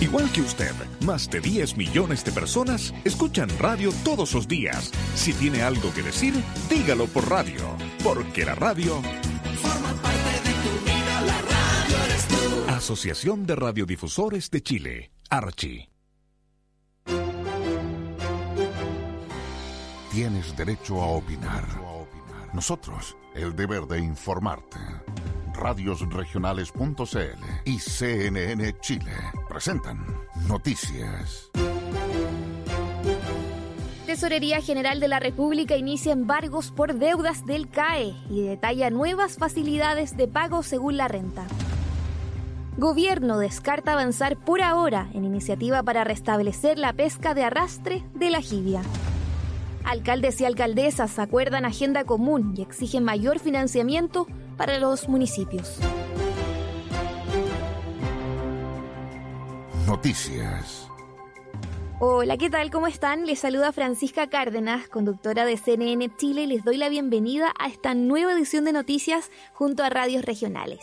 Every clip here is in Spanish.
Igual que usted, más de 10 millones de personas escuchan radio todos los días. Si tiene algo que decir, dígalo por radio, porque la radio forma parte de tu vida, la radio eres tú. Asociación de Radiodifusores de Chile, Archi. Tienes derecho a opinar. Nosotros, el deber de informarte. Radiosregionales.cl y CNN Chile presentan Noticias. Tesorería General de la República inicia embargos por deudas del CAE y detalla nuevas facilidades de pago según la renta. Gobierno descarta avanzar por ahora en iniciativa para restablecer la pesca de arrastre de la jibia. Alcaldes y alcaldesas acuerdan agenda común y exigen mayor financiamiento para los municipios. Noticias. Hola, ¿qué tal? ¿Cómo están? Les saluda Francisca Cárdenas, conductora de CNN Chile, y les doy la bienvenida a esta nueva edición de Noticias junto a Radios Regionales.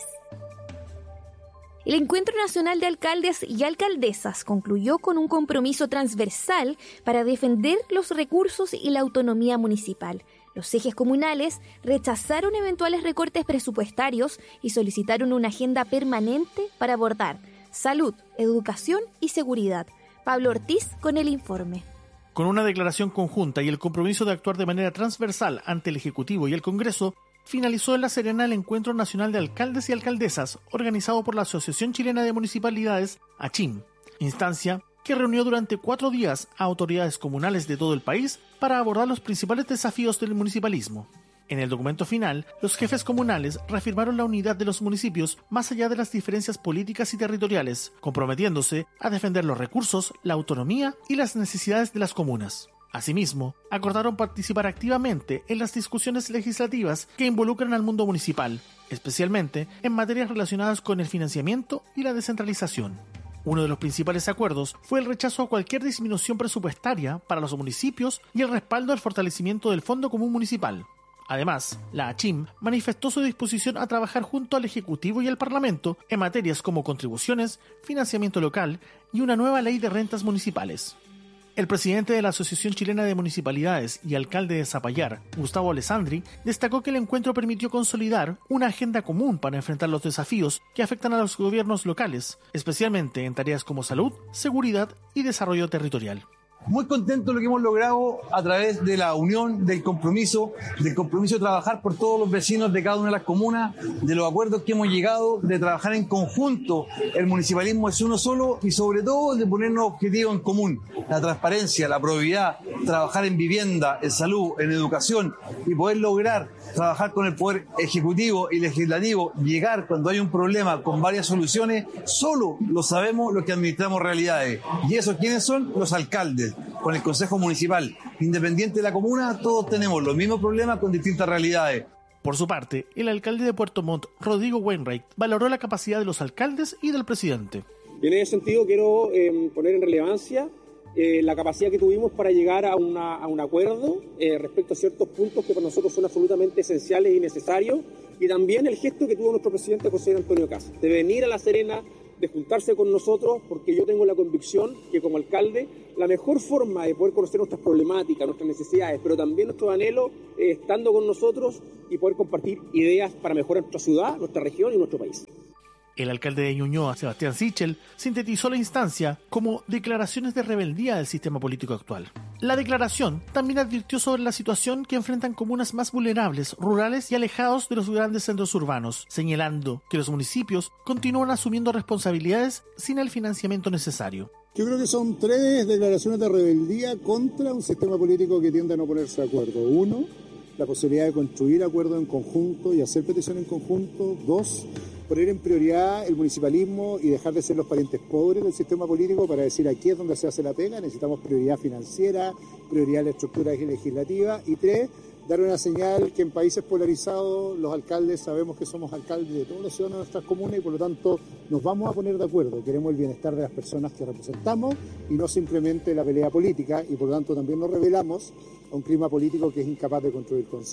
El Encuentro Nacional de Alcaldes y Alcaldesas concluyó con un compromiso transversal para defender los recursos y la autonomía municipal. Los ejes comunales rechazaron eventuales recortes presupuestarios y solicitaron una agenda permanente para abordar salud, educación y seguridad. Pablo Ortiz con el informe. Con una declaración conjunta y el compromiso de actuar de manera transversal ante el Ejecutivo y el Congreso, finalizó en La Serena el Encuentro Nacional de Alcaldes y Alcaldesas, organizado por la Asociación Chilena de Municipalidades, ACHIM, instancia que reunió durante 4 días a autoridades comunales de todo el país para abordar los principales desafíos del municipalismo. En el documento final, los jefes comunales reafirmaron la unidad de los municipios más allá de las diferencias políticas y territoriales, comprometiéndose a defender los recursos, la autonomía y las necesidades de las comunas. Asimismo, acordaron participar activamente en las discusiones legislativas que involucran al mundo municipal, especialmente en materias relacionadas con el financiamiento y la descentralización. Uno de los principales acuerdos fue el rechazo a cualquier disminución presupuestaria para los municipios y el respaldo al fortalecimiento del Fondo Común Municipal. Además, la ACHIM manifestó su disposición a trabajar junto al Ejecutivo y al Parlamento en materias como contribuciones, financiamiento local y una nueva ley de rentas municipales. El presidente de la Asociación Chilena de Municipalidades y alcalde de Zapallar, Gustavo Alessandri, destacó que el encuentro permitió consolidar una agenda común para enfrentar los desafíos que afectan a los gobiernos locales, especialmente en tareas como salud, seguridad y desarrollo territorial. Muy contento de lo que hemos logrado a través de la unión, del compromiso de trabajar por todos los vecinos de cada una de las comunas, de los acuerdos que hemos llegado, de trabajar en conjunto. El municipalismo es uno solo y sobre todo de ponernos objetivos en común. La transparencia, la probidad, trabajar en vivienda, en salud, en educación y poder lograr trabajar con el poder ejecutivo y legislativo, llegar cuando hay un problema con varias soluciones, solo lo sabemos los que administramos realidades. ¿Y eso quiénes son? Los alcaldes. Con el Consejo Municipal, independiente de la comuna, todos tenemos los mismos problemas con distintas realidades. Por su parte, el alcalde de Puerto Montt, Rodrigo Wainwright, valoró la capacidad de los alcaldes y del presidente. Y en ese sentido quiero poner en relevancia la capacidad que tuvimos para llegar a un acuerdo respecto a ciertos puntos que para nosotros son absolutamente esenciales y necesarios, y también el gesto que tuvo nuestro presidente José Antonio Kast, de venir a La Serena, de juntarse con nosotros, porque yo tengo la convicción que como alcalde la mejor forma de poder conocer nuestras problemáticas, nuestras necesidades, pero también nuestros anhelos, estando con nosotros y poder compartir ideas para mejorar nuestra ciudad, nuestra región y nuestro país. El alcalde de Ñuñoa, Sebastián Sichel, sintetizó la instancia como declaraciones de rebeldía del sistema político actual. La declaración también advirtió sobre la situación que enfrentan comunas más vulnerables, rurales y alejados de los grandes centros urbanos, señalando que los municipios continúan asumiendo responsabilidades sin el financiamiento necesario. Yo creo que son 3 declaraciones de rebeldía contra un sistema político que tiende a no ponerse de acuerdo. 1, la posibilidad de construir acuerdos en conjunto y hacer peticiones en conjunto. 2, poner en prioridad el municipalismo y dejar de ser los parientes pobres del sistema político para decir aquí es donde se hace la pega. Necesitamos prioridad financiera, prioridad en la estructura legislativa. Y 3, dar una señal que en países polarizados los alcaldes sabemos que somos alcaldes de todos los ciudadanos de nuestras comunas y por lo tanto nos vamos a poner de acuerdo. Queremos el bienestar de las personas que representamos y no simplemente la pelea política, y por lo tanto también nos rebelamos a un clima político que es incapaz de construir consenso.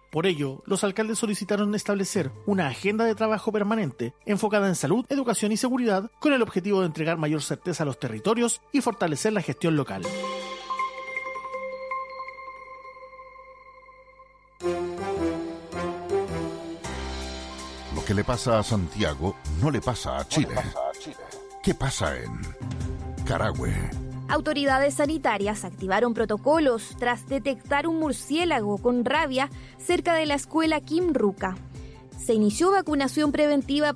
Por ello, los alcaldes solicitaron establecer una agenda de trabajo permanente enfocada en salud, educación y seguridad con el objetivo de entregar mayor certeza a los territorios y fortalecer la gestión local. Lo que le pasa a Santiago no le pasa a Chile. ¿Qué pasa en Carahue? Autoridades sanitarias activaron protocolos tras detectar un murciélago con rabia cerca de la escuela Kim Ruka. Se inició vacunación preventiva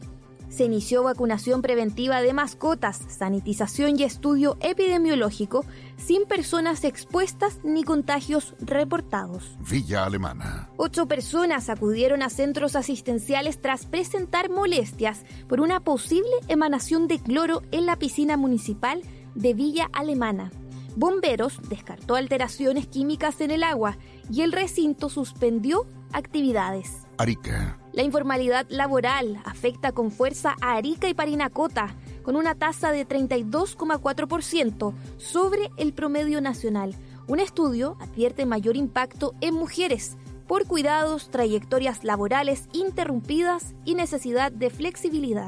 de mascotas, sanitización y estudio epidemiológico sin personas expuestas ni contagios reportados. Villa Alemana. 8 personas acudieron a centros asistenciales tras presentar molestias por una posible emanación de cloro en la piscina municipal de Villa Alemana. Bomberos descartó alteraciones químicas en el agua y el recinto suspendió actividades. Arica. La informalidad laboral afecta con fuerza a Arica y Parinacota, con una tasa de 32,4% sobre el promedio nacional. Un estudio advierte mayor impacto en mujeres por cuidados, trayectorias laborales interrumpidas y necesidad de flexibilidad.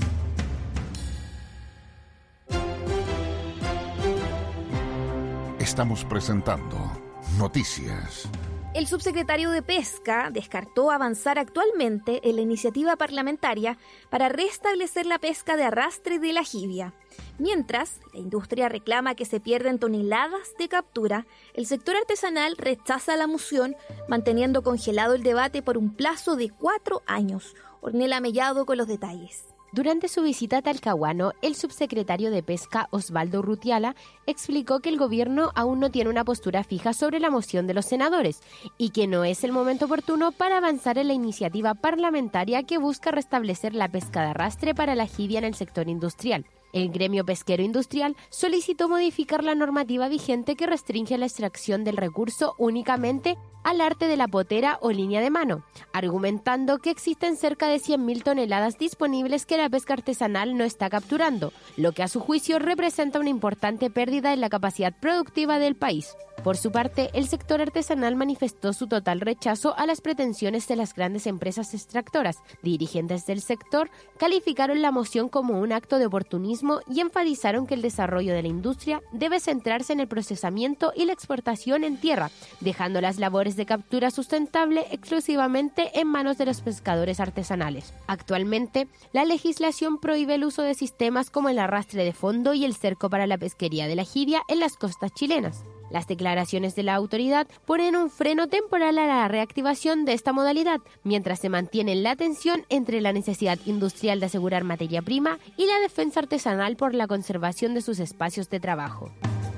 Estamos presentando Noticias. El subsecretario de Pesca descartó avanzar actualmente en la iniciativa parlamentaria para restablecer la pesca de arrastre de la jibia. Mientras la industria reclama que se pierden toneladas de captura, el sector artesanal rechaza la moción, manteniendo congelado el debate por un plazo de 4 años. Ornella Mellado con los detalles. Durante su visita a Talcahuano, el subsecretario de Pesca, Osvaldo Urrutiala, explicó que el gobierno aún no tiene una postura fija sobre la moción de los senadores y que no es el momento oportuno para avanzar en la iniciativa parlamentaria que busca restablecer la pesca de arrastre para la jibia en el sector industrial. El gremio pesquero industrial solicitó modificar la normativa vigente que restringe la extracción del recurso únicamente al arte de la potera o línea de mano, argumentando que existen cerca de 100.000 toneladas disponibles que la pesca artesanal no está capturando, lo que a su juicio representa una importante pérdida en la capacidad productiva del país. Por su parte, el sector artesanal manifestó su total rechazo a las pretensiones de las grandes empresas extractoras. Dirigentes del sector calificaron la moción como un acto de oportunismo y enfatizaron que el desarrollo de la industria debe centrarse en el procesamiento y la exportación en tierra, dejando las labores de captura sustentable exclusivamente en manos de los pescadores artesanales. Actualmente, la legislación prohíbe el uso de sistemas como el arrastre de fondo y el cerco para la pesquería de la jibia en las costas chilenas. Las declaraciones de la autoridad ponen un freno temporal a la reactivación de esta modalidad, mientras se mantiene la tensión entre la necesidad industrial de asegurar materia prima y la defensa artesanal por la conservación de sus espacios de trabajo.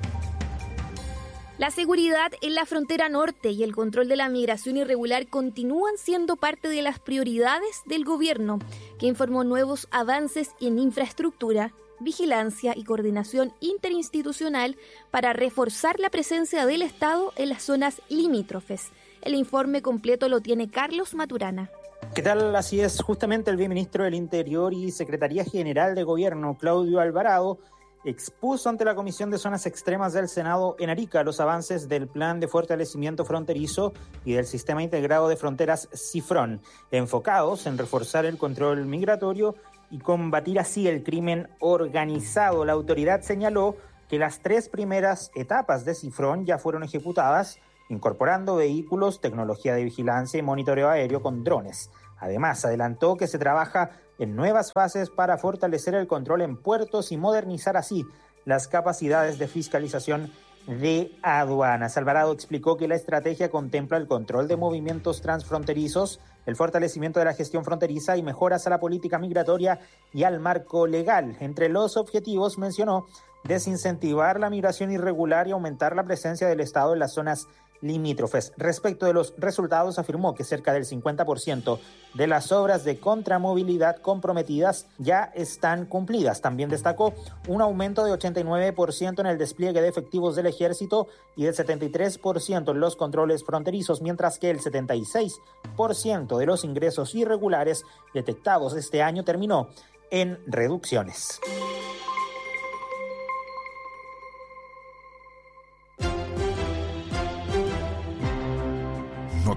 La seguridad en la frontera norte y el control de la migración irregular continúan siendo parte de las prioridades del gobierno, que informó nuevos avances en infraestructura, vigilancia y coordinación interinstitucional para reforzar la presencia del Estado en las zonas limítrofes. El informe completo lo tiene Carlos Maturana. ¿Qué tal? Así es, justamente el viceministro del Interior y Secretaría General de Gobierno, Claudio Alvarado, expuso ante la Comisión de Zonas Extremas del Senado en Arica los avances del Plan de Fortalecimiento Fronterizo y del Sistema Integrado de Fronteras CIFRON, enfocados en reforzar el control migratorio y combatir así el crimen organizado. La autoridad señaló que las 3 primeras etapas de CIFRON ya fueron ejecutadas, incorporando vehículos, tecnología de vigilancia y monitoreo aéreo con drones. Además, adelantó que se trabaja en nuevas fases para fortalecer el control en puertos y modernizar así las capacidades de fiscalización de aduanas. Alvarado explicó que la estrategia contempla el control de movimientos transfronterizos, el fortalecimiento de la gestión fronteriza y mejoras a la política migratoria y al marco legal. Entre los objetivos mencionó desincentivar la migración irregular y aumentar la presencia del Estado en las zonas limítrofes. Respecto de los resultados, afirmó que cerca del 50% de las obras de contramovilidad comprometidas ya están cumplidas. También destacó un aumento de 89% en el despliegue de efectivos del Ejército y del 73% en los controles fronterizos, mientras que el 76% de los ingresos irregulares detectados este año terminó en reducciones.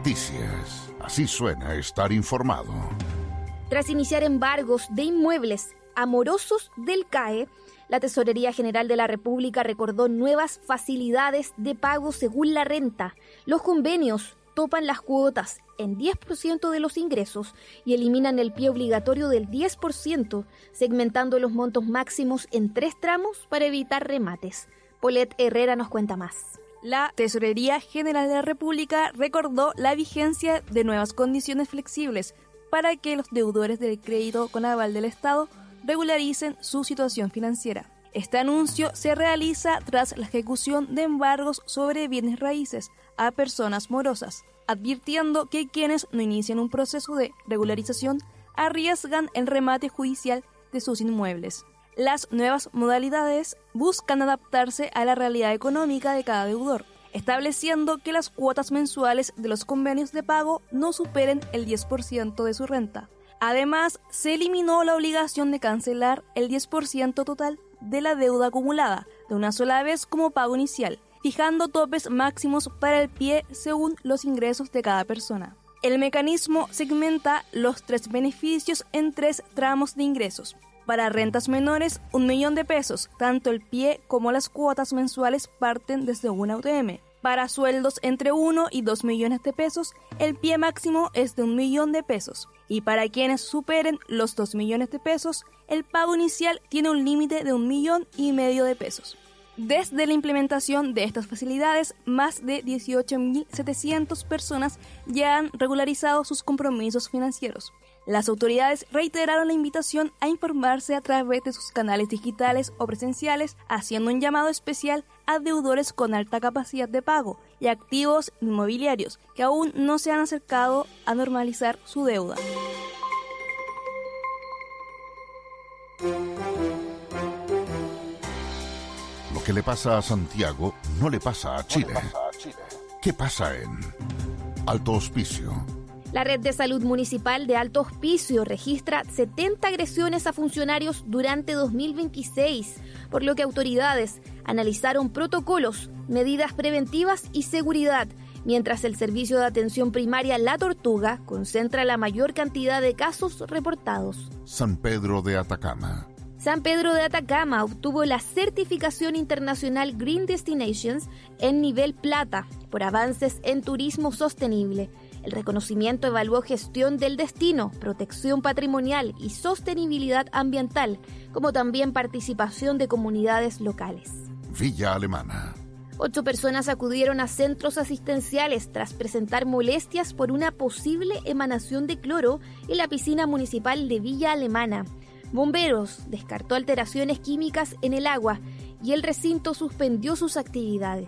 Noticias. Así suena estar informado. Tras iniciar embargos de inmuebles a morosos del CAE, la Tesorería General de la República recordó nuevas facilidades de pago según la renta. Los convenios topan las cuotas en 10% de los ingresos y eliminan el pie obligatorio del 10%, segmentando los montos máximos en 3 tramos para evitar remates. Paulette Herrera nos cuenta más. La Tesorería General de la República recordó la vigencia de nuevas condiciones flexibles para que los deudores del crédito con aval del Estado regularicen su situación financiera. Este anuncio se realiza tras la ejecución de embargos sobre bienes raíces a personas morosas, advirtiendo que quienes no inician un proceso de regularización arriesgan el remate judicial de sus inmuebles. Las nuevas modalidades buscan adaptarse a la realidad económica de cada deudor, estableciendo que las cuotas mensuales de los convenios de pago no superen el 10% de su renta. Además, se eliminó la obligación de cancelar el 10% total de la deuda acumulada de una sola vez como pago inicial, fijando topes máximos para el pie según los ingresos de cada persona. El mecanismo segmenta los 3 beneficios en 3 tramos de ingresos. Para rentas menores, 1 millón de pesos, tanto el pie como las cuotas mensuales parten desde una UTM. Para sueldos entre 1 y 2 millones de pesos, el pie máximo es de 1 millón de pesos. Y para quienes superen los 2 millones de pesos, el pago inicial tiene un límite de 1,5 millones de pesos. Desde la implementación de estas facilidades, más de 18.700 personas ya han regularizado sus compromisos financieros. Las autoridades reiteraron la invitación a informarse a través de sus canales digitales o presenciales, haciendo un llamado especial a deudores con alta capacidad de pago y activos inmobiliarios que aún no se han acercado a normalizar su deuda. Lo que le pasa a Santiago no le pasa a Chile. ¿Qué pasa en Alto Hospicio? La Red de Salud Municipal de Alto Hospicio registra 70 agresiones a funcionarios durante 2026, por lo que autoridades analizaron protocolos, medidas preventivas y seguridad, mientras el Servicio de Atención Primaria La Tortuga concentra la mayor cantidad de casos reportados. San Pedro de Atacama. San Pedro de Atacama obtuvo la certificación internacional Green Destinations en nivel plata por avances en turismo sostenible. El reconocimiento evaluó gestión del destino, protección patrimonial y sostenibilidad ambiental, como también participación de comunidades locales. Villa Alemana. 8 personas acudieron a centros asistenciales tras presentar molestias por una posible emanación de cloro en la piscina municipal de Villa Alemana. Bomberos descartó alteraciones químicas en el agua y el recinto suspendió sus actividades.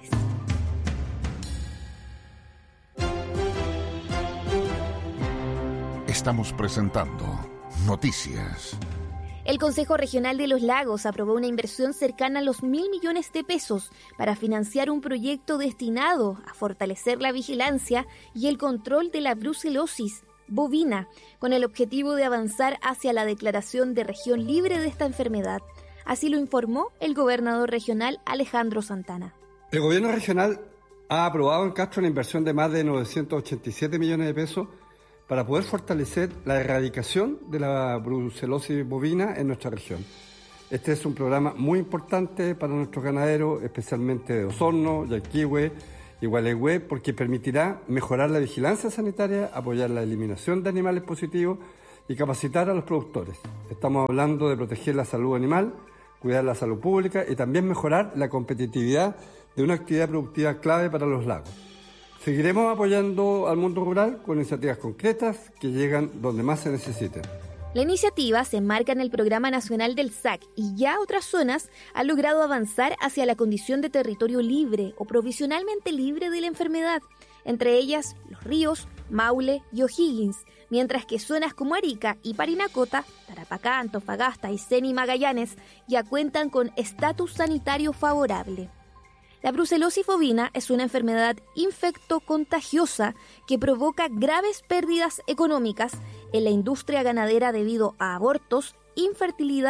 Estamos presentando Noticias. El Consejo Regional de los Lagos aprobó una inversión cercana a los 1.000 millones de pesos para financiar un proyecto destinado a fortalecer la vigilancia y el control de la brucelosis bovina, con el objetivo de avanzar hacia la declaración de región libre de esta enfermedad. Así lo informó el gobernador regional Alejandro Santana. El gobierno regional ha aprobado en Castro una inversión de más de 987 millones de pesos para poder fortalecer la erradicación de la brucelosis bovina en nuestra región. Este es un programa muy importante para nuestros ganaderos, especialmente de Osorno, Yalquihue y Gualeguay, porque permitirá mejorar la vigilancia sanitaria, apoyar la eliminación de animales positivos y capacitar a los productores. Estamos hablando de proteger la salud animal, cuidar la salud pública y también mejorar la competitividad de una actividad productiva clave para los lagos. Seguiremos apoyando al mundo rural con iniciativas concretas que llegan donde más se necesiten. La iniciativa se enmarca en el Programa Nacional del SAC y ya otras zonas han logrado avanzar hacia la condición de territorio libre o provisionalmente libre de la enfermedad, entre ellas Los Ríos, Maule y O'Higgins, mientras que zonas como Arica y Parinacota, Tarapacá, Antofagasta, Aysén y Magallanes ya cuentan con estatus sanitario favorable. La brucelosis bovina es una enfermedad infectocontagiosa que provoca graves pérdidas económicas en la industria ganadera debido a abortos, infertilidad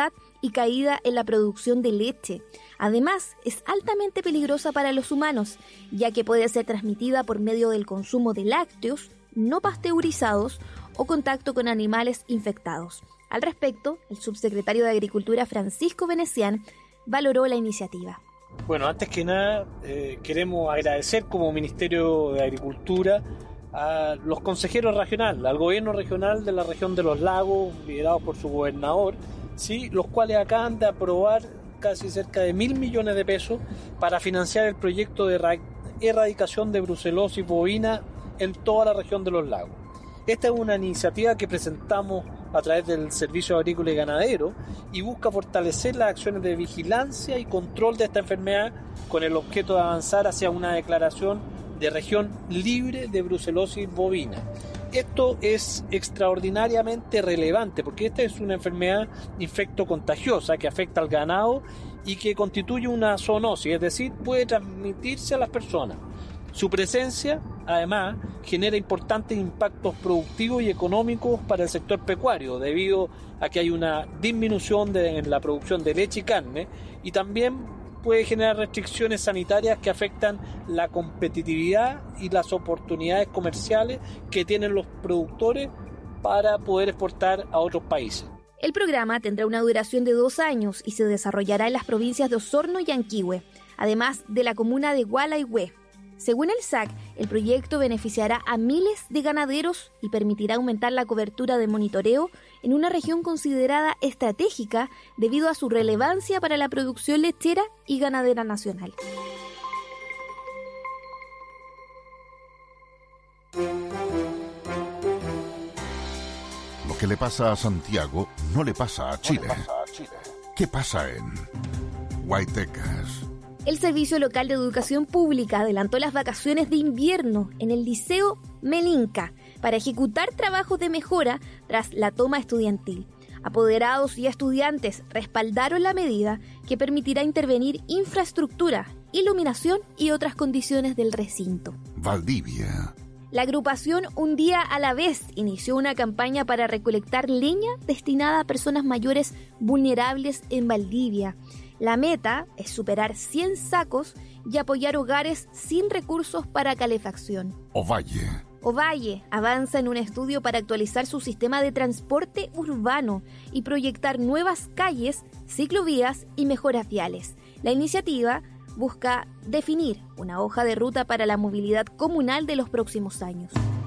y caída en la producción de leche. Además, es altamente peligrosa para los humanos, ya que puede ser transmitida por medio del consumo de lácteos no pasteurizados o contacto con animales infectados. Al respecto, el subsecretario de Agricultura Francisco Venecián valoró la iniciativa. Bueno, antes que nada, queremos agradecer como Ministerio de Agricultura a los consejeros regionales, al gobierno regional de la región de los lagos, liderados por su gobernador, ¿sí?, los cuales acaban de aprobar casi cerca de 1.000 millones de pesos para financiar el proyecto de erradicación de brucelosis bovina en toda la región de los lagos. Esta es una iniciativa que presentamos a través del Servicio Agrícola y Ganadero y busca fortalecer las acciones de vigilancia y control de esta enfermedad con el objeto de avanzar hacia una declaración de región libre de brucelosis bovina. Esto es extraordinariamente relevante porque esta es una enfermedad infectocontagiosa que afecta al ganado y que constituye una zoonosis, es decir, puede transmitirse a las personas. Su presencia, además, genera importantes impactos productivos y económicos para el sector pecuario, debido a que hay una disminución en la producción de leche y carne, y también puede generar restricciones sanitarias que afectan la competitividad y las oportunidades comerciales que tienen los productores para poder exportar a otros países. El programa tendrá una duración de 2 años y se desarrollará en las provincias de Osorno y Yanquihue, además de la comuna de Gualeguay. Según el SAC, el proyecto beneficiará a miles de ganaderos y permitirá aumentar la cobertura de monitoreo en una región considerada estratégica debido a su relevancia para la producción lechera y ganadera nacional. Lo que le pasa a Santiago no le pasa a Chile. ¿Qué pasa en Guaytecas? El Servicio Local de Educación Pública adelantó las vacaciones de invierno en el Liceo Melinca para ejecutar trabajos de mejora tras la toma estudiantil. Apoderados y estudiantes respaldaron la medida que permitirá intervenir infraestructura, iluminación y otras condiciones del recinto. Valdivia. La agrupación Un Día a la Vez inició una campaña para recolectar leña destinada a personas mayores vulnerables en Valdivia. La meta es superar 100 sacos y apoyar hogares sin recursos para calefacción. Ovalle avanza en un estudio para actualizar su sistema de transporte urbano y proyectar nuevas calles, ciclovías y mejoras viales. La iniciativa busca definir una hoja de ruta para la movilidad comunal de los próximos años.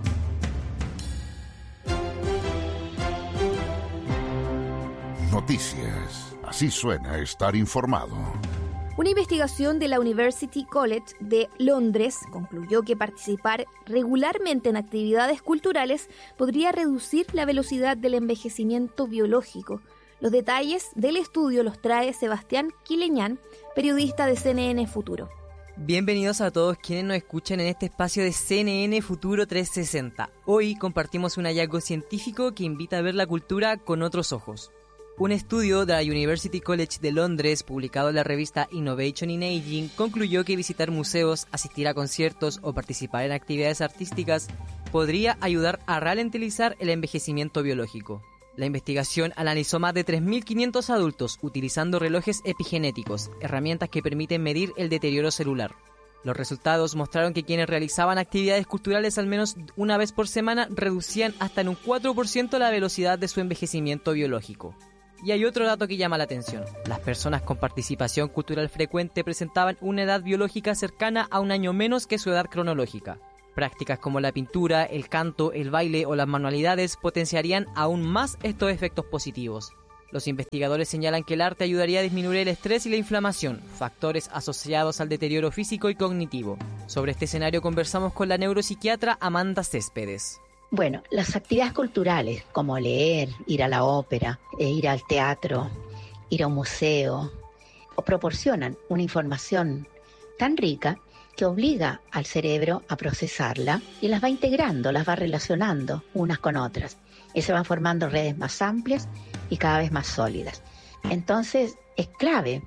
Noticias. Así suena estar informado. Una investigación de la University College de Londres concluyó que participar regularmente en actividades culturales podría reducir la velocidad del envejecimiento biológico. Los detalles del estudio los trae Sebastián Quileñán, periodista de CNN Futuro. Bienvenidos a todos quienes nos escuchan en este espacio de CNN Futuro 360. Hoy compartimos un hallazgo científico que invita a ver la cultura con otros ojos. Un estudio de la University College de Londres, publicado en la revista Innovation in Aging, concluyó que visitar museos, asistir a conciertos o participar en actividades artísticas podría ayudar a ralentizar el envejecimiento biológico. La investigación analizó más de 3.500 adultos utilizando relojes epigenéticos, herramientas que permiten medir el deterioro celular. Los resultados mostraron que quienes realizaban actividades culturales al menos una vez por semana reducían hasta en un 4% la velocidad de su envejecimiento biológico. Y hay otro dato que llama la atención. Las personas con participación cultural frecuente presentaban una edad biológica cercana a un año menos que su edad cronológica. Prácticas como la pintura, el canto, el baile o las manualidades potenciarían aún más estos efectos positivos. Los investigadores señalan que el arte ayudaría a disminuir el estrés y la inflamación, factores asociados al deterioro físico y cognitivo. Sobre este escenario conversamos con la neuropsiquiatra Amanda Céspedes. Bueno, las actividades culturales como leer, ir a la ópera, ir al teatro, ir a un museo, proporcionan una información tan rica que obliga al cerebro a procesarla y las va integrando, las va relacionando unas con otras. Y se van formando redes más amplias y cada vez más sólidas. Entonces, es clave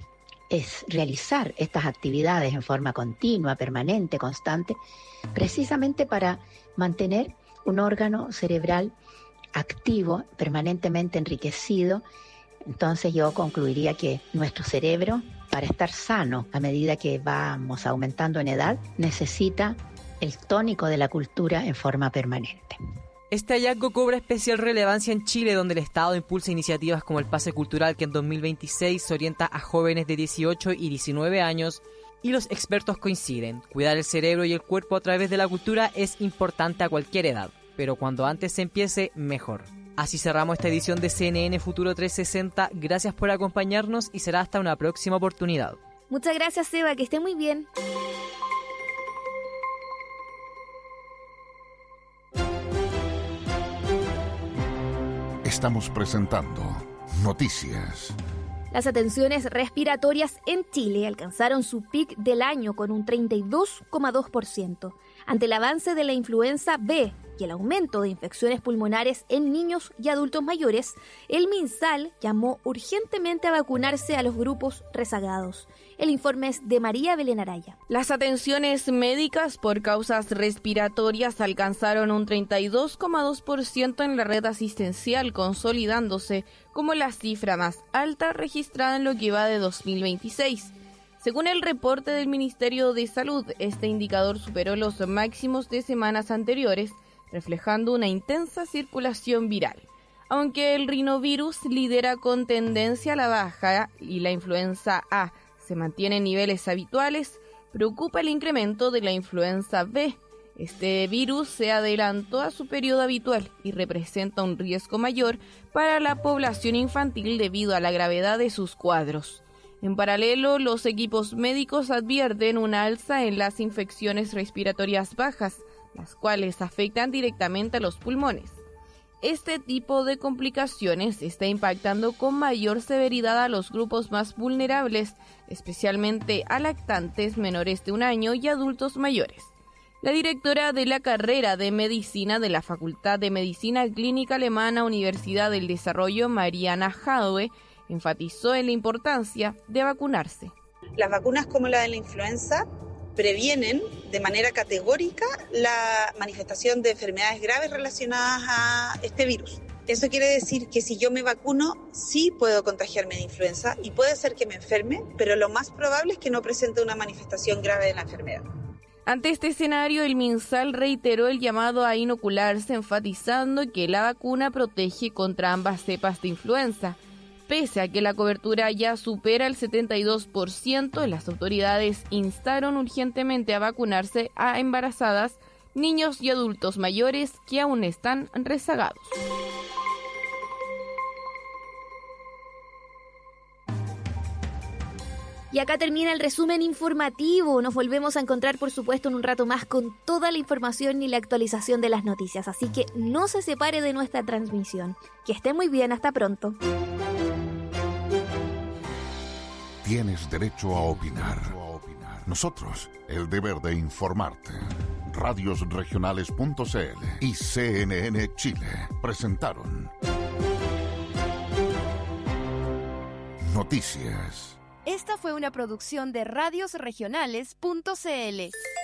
realizar estas actividades en forma continua, permanente, constante, precisamente para mantener un órgano cerebral activo, permanentemente enriquecido Entonces yo concluiría que nuestro cerebro, para estar sano a medida que vamos aumentando en edad, necesita el tónico de la cultura en forma permanente. Este hallazgo cobra especial relevancia en Chile, donde el Estado impulsa iniciativas como el Pase Cultural, que en 2026 orienta a jóvenes de 18 y 19 años, y los expertos coinciden. Cuidar el cerebro y el cuerpo a través de la cultura es importante a cualquier edad, pero cuando antes se empiece, mejor. Así cerramos esta edición de CNN Futuro 360. Gracias por acompañarnos y será hasta una próxima oportunidad. Muchas gracias, Seba, que esté muy bien. Estamos presentando Noticias. Las atenciones respiratorias en Chile alcanzaron su pic del año con un 32,2%. Ante el avance de la influenza B y el aumento de infecciones pulmonares en niños y adultos mayores, el MinSal llamó urgentemente a vacunarse a los grupos rezagados. El informe es de María Belén Araya. Las atenciones médicas por causas respiratorias alcanzaron un 32,2% en la red asistencial, consolidándose como la cifra más alta registrada en lo que va de 2026. Según el reporte del Ministerio de Salud, este indicador superó los máximos de semanas anteriores, reflejando una intensa circulación viral. Aunque el rinovirus lidera con tendencia a la baja y la influenza A se mantiene en niveles habituales, preocupa el incremento de la influenza B. Este virus se adelantó a su periodo habitual y representa un riesgo mayor para la población infantil debido a la gravedad de sus cuadros. En paralelo, los equipos médicos advierten una alza en las infecciones respiratorias bajas, las cuales afectan directamente a los pulmones. Este tipo de complicaciones está impactando con mayor severidad a los grupos más vulnerables, especialmente a lactantes menores de 1 año y adultos mayores. La directora de la carrera de Medicina de la Facultad de Medicina Clínica Alemana Universidad del Desarrollo, Mariana Jadwe, enfatizó en la importancia de vacunarse. Las vacunas como la de la influenza previenen de manera categórica la manifestación de enfermedades graves relacionadas a este virus. Eso quiere decir que si yo me vacuno, sí puedo contagiarme de influenza y puede ser que me enferme, pero lo más probable es que no presente una manifestación grave de la enfermedad. Ante este escenario, el MinSal reiteró el llamado a inocularse, enfatizando que la vacuna protege contra ambas cepas de influenza. Pese a que la cobertura ya supera el 72%, las autoridades instaron urgentemente a vacunarse a embarazadas, niños y adultos mayores que aún están rezagados. Y acá termina el resumen informativo. Nos volvemos a encontrar, por supuesto, en un rato más con toda la información y la actualización de las noticias. Así que no se separe de nuestra transmisión. Que esté muy bien, hasta pronto. Tienes derecho a opinar. Nosotros, el deber de informarte. Radiosregionales.cl y CNN Chile presentaron Noticias. Esta fue una producción de Radiosregionales.cl.